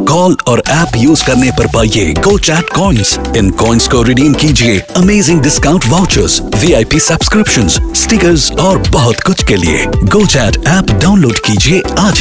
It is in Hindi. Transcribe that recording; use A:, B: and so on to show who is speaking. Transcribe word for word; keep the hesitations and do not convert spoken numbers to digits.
A: कॉल और ऐप यूज करने पर पाइए गो चैट कॉइन्स। इन कॉइन्स को रिडीम कीजिए amazing discount vouchers, VIP subscriptions, stickers और बहुत कुछ के लिए। गो चैट ऐप डाउनलोड कीजिए आज।